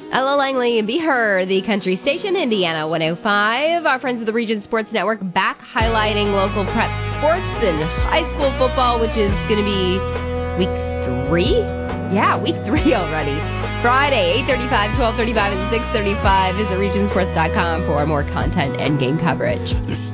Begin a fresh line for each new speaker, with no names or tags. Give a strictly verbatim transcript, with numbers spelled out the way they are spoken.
Ella Langley and Be Her, the country station, Indiana one oh five. Our friends of the Region Sports Network back highlighting local prep sports and high school football, which is going to be week three? Yeah, week three already. Friday, eight thirty-five, twelve thirty-five, and six thirty-five. Visit region sports dot com for more content and game coverage.